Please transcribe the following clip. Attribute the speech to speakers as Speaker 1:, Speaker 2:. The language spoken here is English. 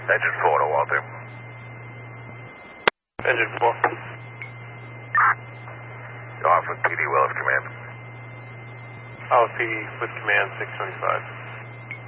Speaker 1: Engine 4 to Walter.
Speaker 2: Engine 4.
Speaker 1: You're off with PD Willis Command.
Speaker 2: I'll see with Command 625.